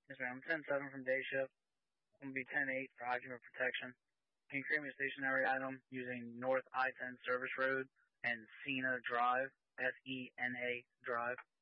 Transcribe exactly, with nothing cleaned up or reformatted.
Yes, ma'am. ten seven from day shift. I'm going to be ten eight for occupant protection. Can you create me a stationary item using North I ten Service Road and Sena Drive, S E N A Drive?